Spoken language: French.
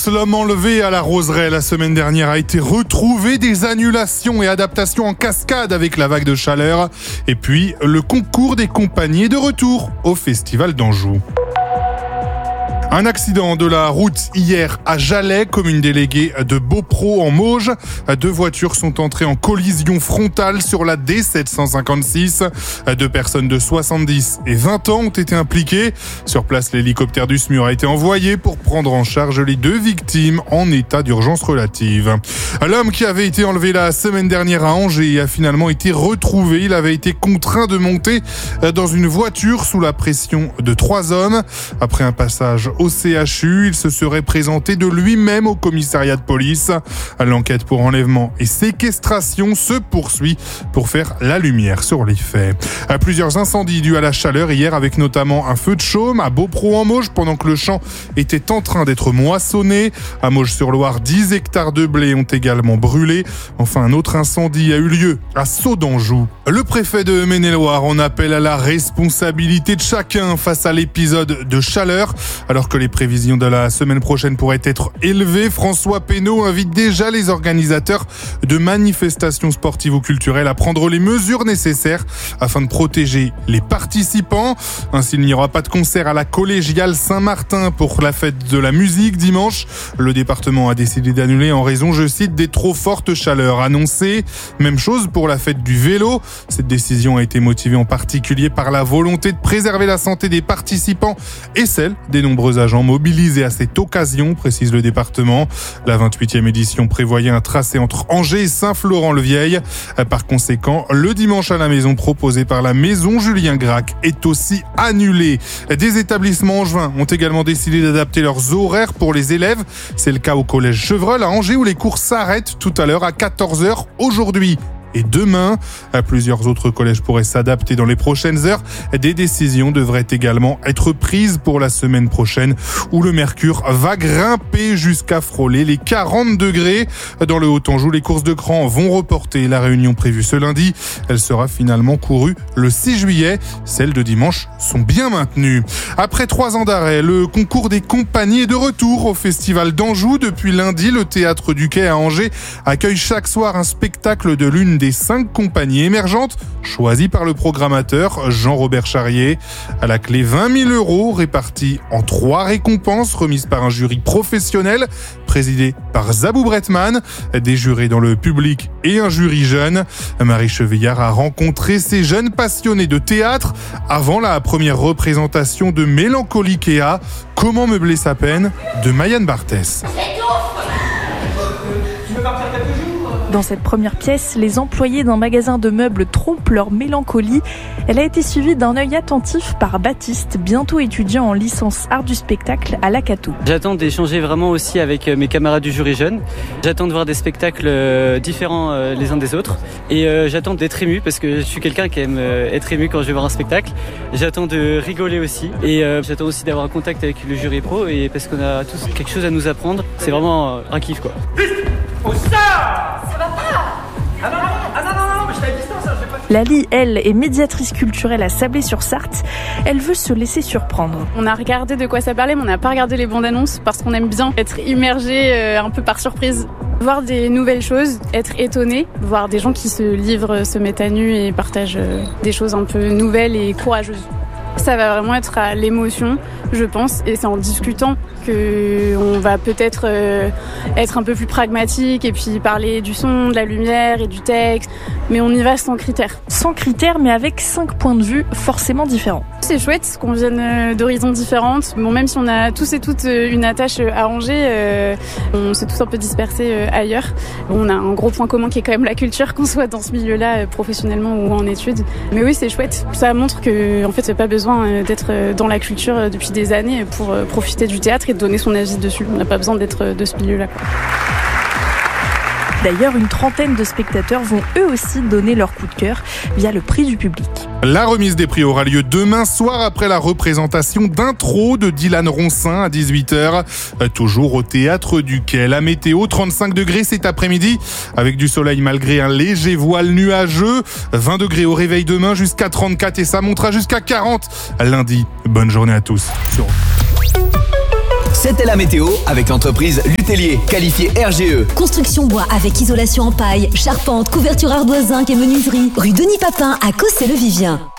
l'homme enlevé à la roseraie la semaine dernière a été retrouvé. Des annulations et adaptations en cascade avec la vague de chaleur. Et puis, le concours des compagnies est de retour au Festival d'Anjou. Un accident de la route hier à Jalais, commune déléguée de Beaupro en Mauges. 2 voitures sont entrées en collision frontale sur la D756. 2 personnes de 70 et 20 ans ont été impliquées. Sur place, l'hélicoptère du SMUR a été envoyé pour prendre en charge les 2 victimes en état d'urgence relative. L'homme qui avait été enlevé la semaine dernière à Angers a finalement été retrouvé. Il avait été contraint de monter dans une voiture sous la pression de 3 hommes. Après un passage au CHU, il se serait présenté de lui-même au commissariat de police. L'enquête pour enlèvement et séquestration se poursuit pour faire la lumière sur les faits. Plusieurs incendies dus à la chaleur hier, avec notamment un feu de chaume à Beaupro en Mauges pendant que le champ était en train d'être moissonné. À Mauges-sur-Loire, 10 hectares de blé ont également brûlé. Enfin, un autre incendie a eu lieu à Sceaux d'Anjou. Le préfet de Maine-et-Loire en appelle à la responsabilité de chacun face à l'épisode de chaleur. Alors que les prévisions de la semaine prochaine pourraient être élevées, François Pénaud invite déjà les organisateurs de manifestations sportives ou culturelles à prendre les mesures nécessaires afin de protéger les participants. Ainsi, il n'y aura pas de concert à la collégiale Saint-Martin pour la fête de la musique dimanche. Le département a décidé d'annuler en raison, je cite, des trop fortes chaleurs annoncées. Même chose pour la fête du vélo. Cette décision a été motivée en particulier par la volonté de préserver la santé des participants et celle des nombreux agents mobilisés à cette occasion, précise le département. La 28e édition prévoyait un tracé entre Angers et Saint-Florent-le-Vieil. Par conséquent, le dimanche à la maison proposé par la maison Julien Gracq est aussi annulé. Des établissements angevins ont également décidé d'adapter leurs horaires pour les élèves. C'est le cas au collège Chevreul à Angers où les cours s'arrêtent tout à l'heure à 14h aujourd'hui et demain. Plusieurs autres collèges pourraient s'adapter dans les prochaines heures. Des décisions devraient également être prises pour la semaine prochaine où le mercure va grimper jusqu'à frôler les 40 degrés. Dans le Haut-Anjou, les courses de cran vont reporter la réunion prévue ce lundi. Elle sera finalement courue le 6 juillet. Celles de dimanche sont bien maintenues. Après 3 ans d'arrêt, le concours des compagnies est de retour au Festival d'Anjou. Depuis lundi, le Théâtre du Quai à Angers accueille chaque soir un spectacle de l'une des 5 compagnies émergentes choisies par le programmateur Jean-Robert Charrier. À la clé, 20 000 € répartis en 3 récompenses remises par un jury professionnel présidé par Zabou Bretman, des jurés dans le public et un jury jeune. Marie Chevillard a rencontré ces jeunes passionnés de théâtre avant la première représentation de Mélancoliquea, Comment meubler sa peine de Mayanne Barthès. Dans cette première pièce, les employés d'un magasin de meubles trompent leur mélancolie. Elle a été suivie d'un œil attentif par Baptiste, bientôt étudiant en licence art du spectacle à l'Acato. J'attends d'échanger vraiment aussi avec mes camarades du jury jeune. J'attends de voir des spectacles différents les uns des autres. Et j'attends d'être ému parce que je suis quelqu'un qui aime être ému quand je vais voir un spectacle. J'attends de rigoler aussi. Et j'attends aussi d'avoir un contact avec le jury pro et parce qu'on a tous quelque chose à nous apprendre. C'est vraiment un kiff quoi. Lali, elle, est médiatrice culturelle à Sablé-sur-Sarthe. Elle veut se laisser surprendre. On a regardé de quoi ça parlait, mais on n'a pas regardé les bandes annonces parce qu'on aime bien être immergé un peu par surprise. Voir des nouvelles choses, être étonné, voir des gens qui se livrent, se mettent à nu et partagent des choses un peu nouvelles et courageuses. Ça va vraiment être à l'émotion, je pense, et c'est en discutant qu'on va peut-être être un peu plus pragmatique et puis parler du son, de la lumière et du texte, mais on y va sans critères. Sans critères, mais avec 5 points de vue forcément différents. C'est chouette qu'on vienne d'horizons différentes. Bon, même si on a tous et toutes une attache à Angers, on s'est tous un peu dispersés ailleurs. On a un gros point commun qui est quand même la culture, qu'on soit dans ce milieu-là professionnellement ou en études. Mais oui, c'est chouette. Ça montre que en fait, il n'y a pas besoin d'être dans la culture depuis des années pour profiter du théâtre et de donner son avis dessus. On n'a pas besoin d'être de ce milieu-là, quoi. D'ailleurs, une trentaine de spectateurs vont eux aussi donner leur coup de cœur via le prix du public. La remise des prix aura lieu demain soir après la représentation d'Intro de Dylan Roncin à 18h, toujours au Théâtre du Quai. La météo, 35 degrés cet après-midi avec du soleil malgré un léger voile nuageux, 20 degrés au réveil demain jusqu'à 34 et ça montera jusqu'à 40 lundi. Bonne journée à tous. C'était la météo avec l'entreprise Lutellier, qualifiée RGE. Construction bois avec isolation en paille, charpente, couverture ardoise zinc et menuiserie. Rue Denis Papin à Cossé-le-Vivien.